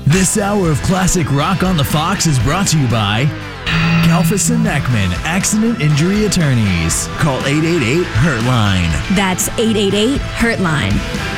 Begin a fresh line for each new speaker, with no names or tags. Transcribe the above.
This hour of classic rock on the Fox is brought to you by Galveston Neckman Accident Injury Attorneys. Call 888-HURT-LINE.
That's 888-HURT-LINE.